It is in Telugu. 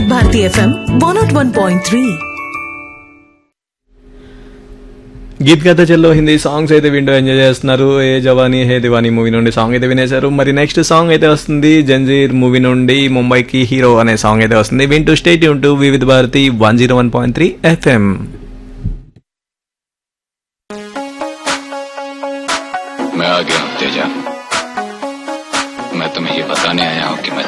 భారతి ఎఫ్ఎం 101.3. గీత్ కథ చెల్లో హిందీ సాంగ్స్ అయితే వింటూ ఎంజాయ్ చేస్తున్నారు. ఏ జవానీ హే దివానీ మూవీ నుండి సాంగ్ అయితే వినేశారు. మరి నెక్స్ట్ సాంగ్ అయితే వస్తుంది జంజీర్ మూవీ నుండి ముంబైకి హీరో అనే సాంగ్ అయితే వస్తుంది. వింటూ స్టే ట్యూన్ టు వివిధ భారతి 101.3 FM. मैं आ गया हूं तेजा. मैं तुम्हें ये बताने आया हूं कि मैं